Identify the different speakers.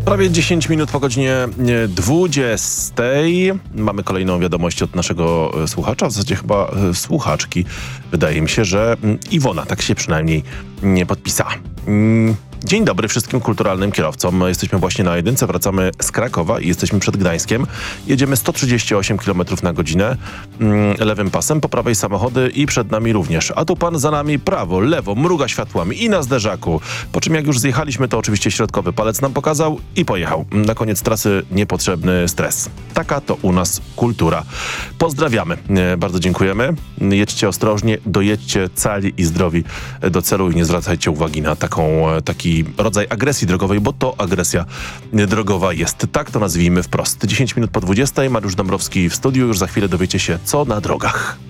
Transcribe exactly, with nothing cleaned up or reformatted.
Speaker 1: Prawie dziesięć minut po godzinie dwudziestej. Mamy kolejną wiadomość od naszego słuchacza, w zasadzie chyba słuchaczki. Wydaje mi się, że Iwona tak się przynajmniej nie podpisała. Dzień dobry wszystkim kulturalnym kierowcom. Jesteśmy właśnie na jedynce, wracamy z Krakowa i jesteśmy przed Gdańskiem. Jedziemy sto trzydzieści osiem kilometrów na godzinę lewym pasem, po prawej samochody i przed nami również. A tu pan za nami prawo, lewo, mruga światłami i na zderzaku. Po czym jak już zjechaliśmy, to oczywiście środkowy palec nam pokazał i pojechał. Na koniec trasy niepotrzebny stres. Taka to u nas kultura. Pozdrawiamy. Bardzo dziękujemy. Jedźcie ostrożnie, dojedźcie cali i zdrowi do celu i nie zwracajcie uwagi na taką, taki rodzaj agresji drogowej, bo to agresja drogowa jest. Tak to nazwijmy wprost. dziesięć minut po dwudziestej. Mariusz Dąbrowski w studiu. Już za chwilę dowiecie się, co na drogach.